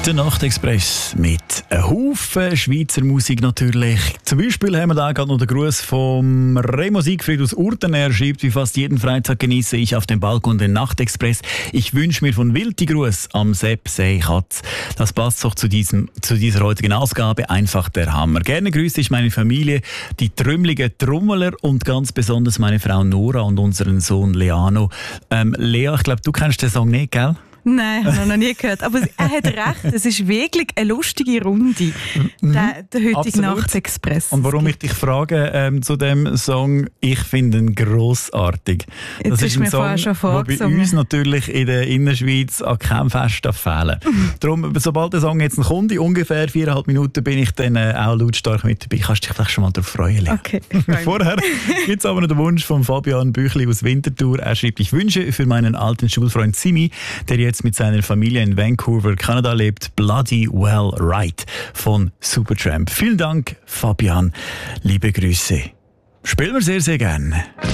Der Nachtexpress mit einem Haufen Schweizer Musik natürlich. Zum Beispiel haben wir da gerade noch den Gruß vom Remo Siegfried aus Urten. Er schreibt, wie fast jeden Freitag genieße ich auf dem Balkon den Nachtexpress. Ich wünsche mir von Wild die Gruß am Sepp Seichatz. Das passt doch zu dieser heutigen Ausgabe. Einfach der Hammer. Gerne grüße ich meine Familie, die trümmeligen Trommeler und ganz besonders meine Frau Nora und unseren Sohn Leano. Lea, ich glaube, du kennst den Song nicht, gell? Nein, habe ich noch nie gehört. Aber er hat recht, es ist wirklich eine lustige Runde, der heutige Nachtexpress. Und warum ich dich frage zu dem Song, ich finde ihn grossartig. Das ist ein Song, der bei uns natürlich in der Innerschweiz an keinem Fest fehlen. Darum, sobald der Song jetzt kommt, in ungefähr 4,5 Minuten bin ich dann auch lautstark mit dabei. Kannst du dich vielleicht schon mal darauf freuen? Okay. Vorher gibt es aber noch den Wunsch von Fabian Büchli aus Winterthur. Er schreibt, ich wünsche für meinen alten Schulfreund Simi, der jetzt mit seiner Familie in Vancouver, Kanada lebt, Bloody Well Right von Supertramp. Vielen Dank, Fabian. Liebe Grüße. Spielen wir sehr, sehr gerne.